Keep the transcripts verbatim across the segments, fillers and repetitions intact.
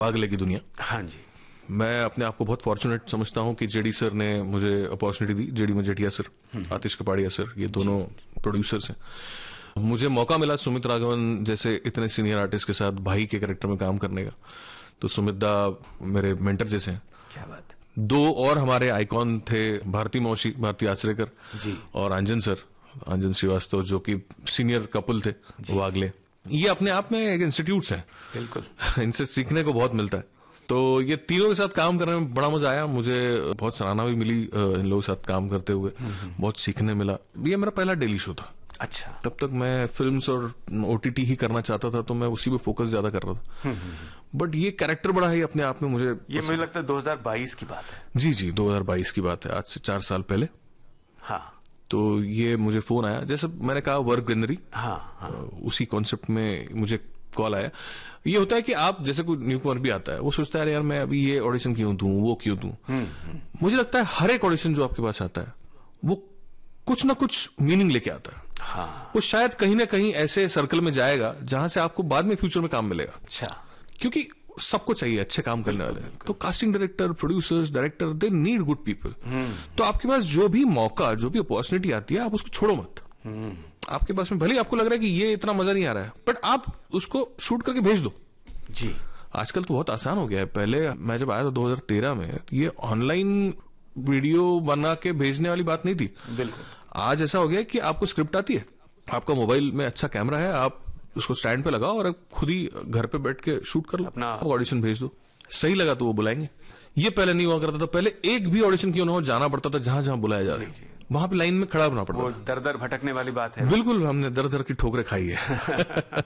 पागले की दुनिया। हाँ जी। मैं अपने आप को बहुत फॉर्चुनेट समझता हूं कि जेडी सर ने मुझे अपॉर्चुनिटी दी। जेडी मजेठिया सर, आतिश कपाड़िया सर, ये दोनों प्रोड्यूसर्स हैं। मुझे मौका मिला सुमित राघवन जैसे इतने सीनियर आर्टिस्ट के साथ भाई के कैरेक्टर में काम करने का। तो सुमित दा मेरे मेंटर जैसे हैं। क्या बात। दो और हमारे आइकॉन थे, भारती मौशी, भारती आचरेकर जी, और आंजन सर, आंजन श्रीवास्तव, जो कि सीनियर कपल थे वागले। ये अपने आप में एक इंस्टीट्यूट्स हैं, बिल्कुल इनसे सीखने को बहुत मिलता है। तो ये तीनों के साथ काम करने में बड़ा मजा आया। मुझे बहुत सराहना भी मिली इन लोगों के साथ काम करते हुए, बहुत सीखने मिला। ये मेरा पहला डेली शो था। अच्छा। तब तक मैं फिल्म्स और ओटीटी ही करना चाहता था, तो मैं उसी पे फोकस ज्यादा कर रहा था। बट ये कैरेक्टर बड़ा है अपने आप में। मुझे ये मुझे लगता है दो हज़ार बाईस की बात है। जी जी, दो हज़ार बाईस की बात है, आज से चार साल पहले। हाँ। तो ये मुझे फोन आया, जैसे मैंने कहा वर्क गैलरी, हाँ, हाँ। उसी कॉन्सेप्ट में मुझे कॉल आया। ये होता है कि आप जैसे कोई न्यू कमर भी आता है, वो सोचता है यार मैं अभी ये ऑडिशन क्यों दूं, वो क्यों दूं। मुझे लगता है हर एक ऑडिशन जो आपके पास आता है वो कुछ ना कुछ मीनिंग लेके आता है। हाँ। वो शायद कहीं ना कहीं ऐसे सर्कल में जाएगा जहां से आपको बाद में फ्यूचर में काम मिलेगा। अच्छा। क्योंकि सबको चाहिए अच्छे काम करने वाले। तो casting director, producers, director, they need good people. तो आपके पास जो भी मौका, जो भी अपॉर्चुनिटी आती है, आप उसको छोड़ो मत। आपके पास में भले आपको लग रहा है कि ये इतना मजा नहीं आ रहा है, बट आप उसको शूट करके भेज दो। जी। आजकल तो बहुत आसान हो गया है। पहले मैं जब आया था दो हज़ार तेरह में, ये ऑनलाइन वीडियो बना के भेजने वाली बात नहीं थी। बिल्कुल। आज ऐसा हो गया कि आपको स्क्रिप्ट आती है, आपका मोबाइल में अच्छा कैमरा है, आप उसको स्टैंड पे लगाओ और खुद ही घर पे बैठ के शूट कर लो, अपना ऑडिशन भेज दो। सही लगा तो वो बुलाएंगे। ये पहले नहीं हुआ करता था। पहले एक भी ऑडिशन क्यों ना हो, जाना पड़ता था जहां जहां बुलाया जा रहा है, वहां पे लाइन में खड़ा होना पड़ता वो था। दर दर भटकने वाली बात है। बिल्कुल, हमने दर दर की ठोकरें खाई है।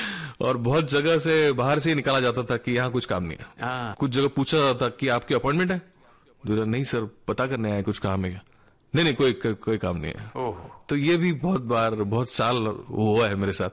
और बहुत जगह से बाहर से ही निकाला जाता था कि यहाँ कुछ काम नहीं है। कुछ जगह पूछा जाता था कि आपकी अपॉइंटमेंट है, नहीं सर पता करने आए, कुछ काम है क्या? नहीं नहीं, कोई को, कोई काम नहीं है। तो ये भी बहुत बार, बहुत साल हुआ है मेरे साथ।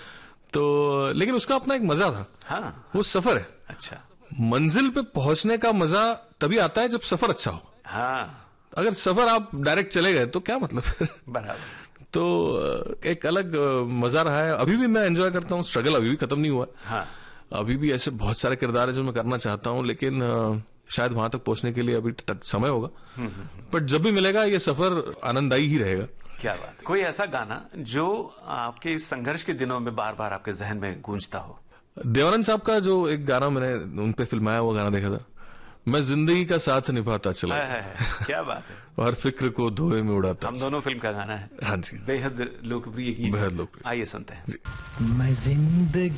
तो लेकिन उसका अपना एक मजा था। हाँ। वो सफर है। अच्छा। मंजिल पे पहुंचने का मजा तभी आता है जब सफर अच्छा हो। हाँ। अगर सफर आप डायरेक्ट चले गए तो क्या मतलब। बराबर। तो एक अलग मजा रहा है। अभी भी मैं एंजॉय करता हूँ। स्ट्रगल अभी भी खत्म नहीं हुआ। हाँ। अभी भी ऐसे बहुत सारे किरदार है जो मैं करना चाहता हूँ, लेकिन शायद वहां तक पहुंचने के लिए अभी समय होगा। बट जब भी मिलेगा ये सफर आनंददायी ही रहेगा। क्या बात है। कोई ऐसा गाना जो आपके इस संघर्ष के दिनों में बार बार आपके जहन में गूंजता हो? देवानंद साहब का जो एक गाना मैंने उन पे फिल्माया हुआ गाना देखा था, मैं जिंदगी का साथ निभाता चला। है, है, है। क्या बात है। और फिक्र को धोए में उड़ाता। हम दोनों फिल्म का गाना है। हाँ जी। बेहद लोकप्रिय गीत। बेहद लोकप्रिय। आइए सुनते हैं। मैं जिंदगी